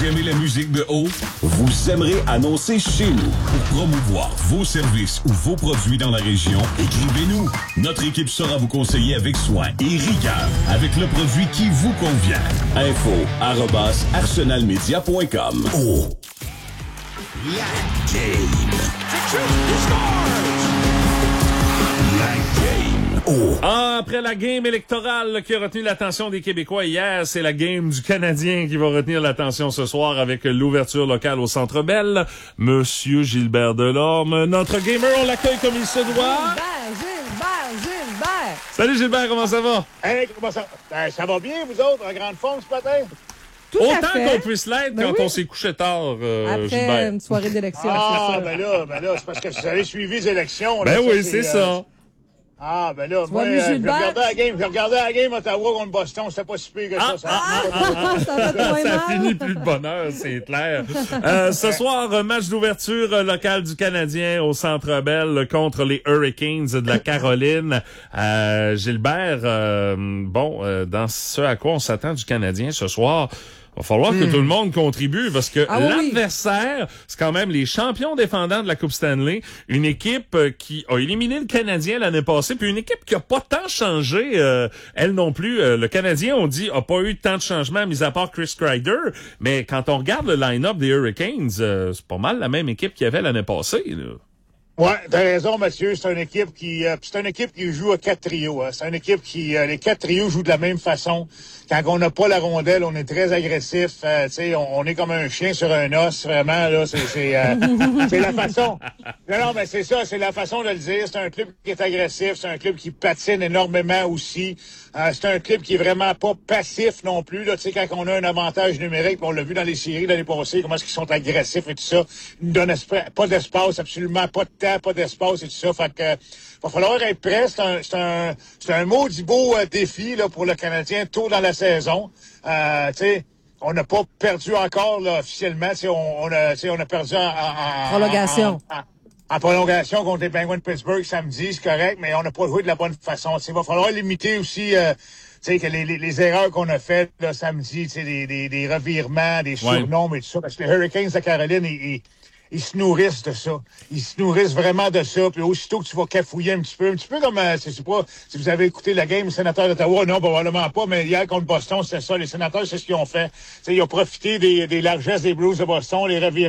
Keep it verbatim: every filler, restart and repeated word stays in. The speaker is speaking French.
Vous aimez la musique de haut? Vous aimerez annoncer chez nous. Pour promouvoir vos services ou vos produits dans la région, écrivez-nous. Notre équipe saura vous conseiller avec soin et rigueur avec le produit qui vous convient. Info arobase arsenalmedia point com. Oh! La game! La game! Oh! Ah, après la game électorale qui a retenu l'attention des Québécois hier, c'est la game du Canadien qui va retenir l'attention ce soir avec l'ouverture locale au Centre Bell. Monsieur Gilbert Delorme, notre gamer, on l'accueille comme il se doit. Gilbert, Gilbert, Gilbert! Salut Gilbert, comment ça va? Hey, comment ça? Ben, ça va bien, vous autres, en grande forme ce matin? Tout à Autant fait. qu'on puisse l'être Ben quand oui. on s'est couché tard, euh, Après Gilbert. une soirée d'élection, Ah, c'est ça. ben là, ben là, c'est parce que vous avez suivi les élections. Ben là, oui, c'est euh, ça. Ah, ben là, Tu moi, vois, lui, euh, je Gilbert- regardais la game, je regardais la game Ottawa contre Boston, c'était pas si pire que ça. ça Ah, ça fait moins Ça mal. finit plus de bonheur, c'est clair. Euh, ce soir, euh, match d'ouverture euh, local du Canadien au Centre Bell contre les Hurricanes de la Caroline. Euh, Gilbert, euh, bon, euh, dans ce à quoi on s'attend du Canadien ce soir, il va falloir que tout le monde contribue parce que Ah oui, oui. l'adversaire, c'est quand même les champions défendants de la Coupe Stanley, une équipe euh, qui a éliminé le Canadien l'année passée, puis une équipe qui a pas tant changé, euh, elle non plus. Euh, le Canadien, on dit, a pas eu tant de changements, mis à part Chris Kreider, mais quand on regarde le line-up des Hurricanes, euh, c'est pas mal la même équipe qu'il y avait l'année passée, là. Ouais, t'as raison, monsieur. C'est une équipe qui, euh, c'est une équipe qui joue à quatre trios. Hein. C'est une équipe qui, euh, les quatre trios jouent de la même façon. Quand on n'a pas la rondelle, on est très agressif. Euh, tu sais, on, on est comme un chien sur un os, vraiment là. C'est, c'est, euh, c'est la façon. Non, non, mais c'est ça. C'est la façon de le dire. C'est un club qui est agressif. C'est un club qui patine énormément aussi. Euh, c'est un club qui est vraiment pas passif non plus. Là, tu sais, quand on a un avantage numérique, on l'a vu dans les séries l'année passée, comment est-ce qu'ils sont agressifs et tout ça. Ils ne donnent espa- pas d'espace, absolument pas de temps, pas d'espace et tout ça. Fait que euh, va falloir être prêt. C'est un, c'est un, c'est un maudit beau euh, défi là pour le Canadien tôt dans la saison. Euh, tu sais, on n'a pas perdu encore là, officiellement. Tu sais, on, on a, tu sais, on a perdu en, en, en Prolongation. En, en, en prolongation contre les Penguins de Pittsburgh samedi, c'est correct, mais on n'a pas joué de la bonne façon. Il va falloir limiter aussi euh, que les, les, les erreurs qu'on a faites là, samedi, des, des, des revirements, des surnoms et tout ça. Parce que les Hurricanes de Caroline, ils, ils, ils se nourrissent de ça. Ils se nourrissent vraiment de ça. Puis aussitôt que tu vas cafouiller un petit peu, un petit peu comme, euh, je sais pas, si vous avez écouté la game Sénateur d'Ottawa, non, probablement pas, mais hier contre Boston, c'était ça. Les Sénateurs, c'est ce qu'ils ont fait. T'sais, ils ont profité des, des largesses des Blues de Boston, les revirements.